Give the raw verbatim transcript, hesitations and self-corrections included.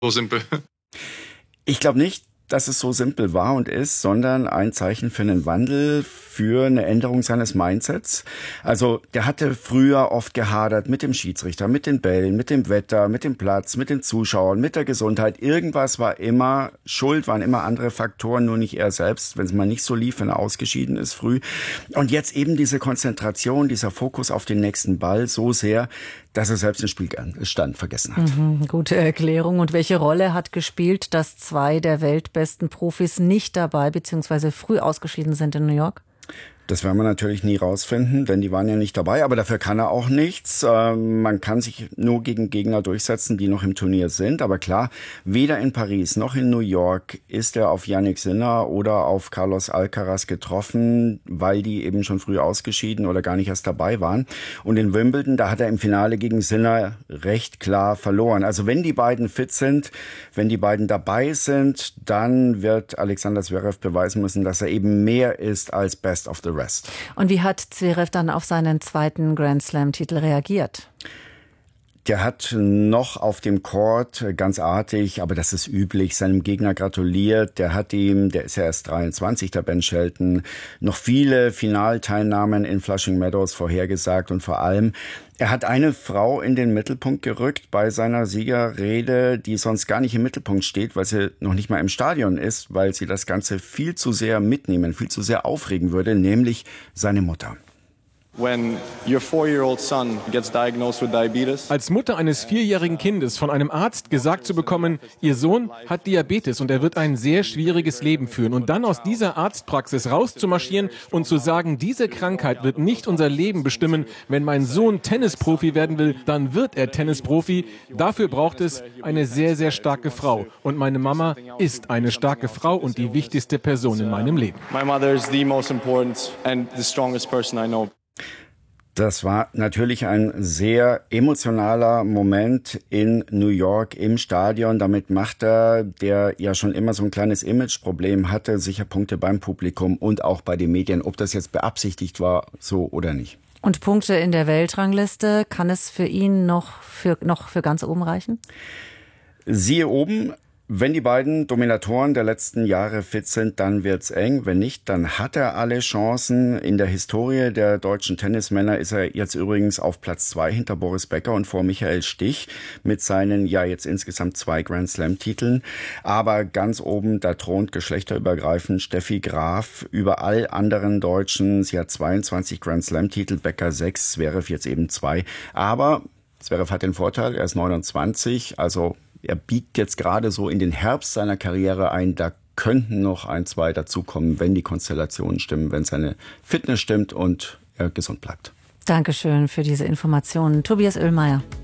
So simpel. Ich glaube nicht, dass es so simpel war und ist, sondern ein Zeichen für einen Wandel, für eine Änderung seines Mindsets. Also der hatte früher oft gehadert mit dem Schiedsrichter, mit den Bällen, mit dem Wetter, mit dem Platz, mit den Zuschauern, mit der Gesundheit. Irgendwas war immer schuld, waren immer andere Faktoren, nur nicht er selbst, wenn es mal nicht so lief, wenn er ausgeschieden ist früh. Und jetzt eben diese Konzentration, dieser Fokus auf den nächsten Ball so sehr, dass er selbst den Spielstand vergessen hat. Mhm, gute Erklärung. Und welche Rolle hat gespielt, dass zwei der weltbesten Profis nicht dabei bzw. früh ausgeschieden sind in New York? Das werden wir natürlich nie rausfinden, denn die waren ja nicht dabei, aber dafür kann er auch nichts. Ähm, man kann sich nur gegen Gegner durchsetzen, die noch im Turnier sind. Aber klar, weder in Paris noch in New York ist er auf Jannik Sinner oder auf Carlos Alcaraz getroffen, weil die eben schon früh ausgeschieden oder gar nicht erst dabei waren. Und in Wimbledon, da hat er im Finale gegen Sinner recht klar verloren. Also wenn die beiden fit sind, wenn die beiden dabei sind, dann wird Alexander Zverev beweisen müssen, dass er eben mehr ist als Best of the Rest. Und wie hat Zverev dann auf seinen zweiten Grand Slam-Titel reagiert? Der hat noch auf dem Court ganz artig, aber das ist üblich, seinem Gegner gratuliert. Der hat ihm, der ist ja erst dreiundzwanzig, der Ben Shelton, noch viele Finalteilnahmen in Flushing Meadows vorhergesagt. Und vor allem, er hat eine Frau in den Mittelpunkt gerückt bei seiner Siegerrede, die sonst gar nicht im Mittelpunkt steht, weil sie noch nicht mal im Stadion ist, weil sie das Ganze viel zu sehr mitnehmen, viel zu sehr aufregen würde, nämlich seine Mutter. When your four-year-old son gets diagnosed with diabetes. Als Mutter eines vierjährigen Kindes von einem Arzt gesagt zu bekommen, ihr Sohn hat Diabetes und er wird ein sehr schwieriges Leben führen. Und dann aus dieser Arztpraxis rauszumarschieren und zu sagen, diese Krankheit wird nicht unser Leben bestimmen. Wenn mein Sohn Tennisprofi werden will, dann wird er Tennisprofi. Dafür braucht es eine sehr, sehr starke Frau. Und meine Mama ist eine starke Frau und die wichtigste Person in meinem Leben. My mother is the most important and the strongest person I know. Das war natürlich ein sehr emotionaler Moment in New York im Stadion. Damit macht er, der ja schon immer so ein kleines Imageproblem hatte, sicher Punkte beim Publikum und auch bei den Medien, ob das jetzt beabsichtigt war, so oder nicht. Und Punkte in der Weltrangliste, kann es für ihn noch für, noch für ganz oben reichen? Siehe oben. Wenn die beiden Dominatoren der letzten Jahre fit sind, dann wird's eng. Wenn nicht, dann hat er alle Chancen. In der Historie der deutschen Tennismänner ist er jetzt übrigens auf Platz zwei hinter Boris Becker und vor Michael Stich mit seinen, ja jetzt insgesamt zwei Grand-Slam-Titeln. Aber ganz oben, da thront geschlechterübergreifend Steffi Graf über all anderen Deutschen. Sie hat zweiundzwanzig Grand-Slam-Titel, Becker sechs, Zverev jetzt eben zwei. Aber Zverev hat den Vorteil, er ist neunundzwanzig, also er biegt jetzt gerade so in den Herbst seiner Karriere ein. Da könnten noch ein, zwei dazukommen, wenn die Konstellationen stimmen, wenn seine Fitness stimmt und er gesund bleibt. Dankeschön für diese Informationen, Tobias Oehlmeier.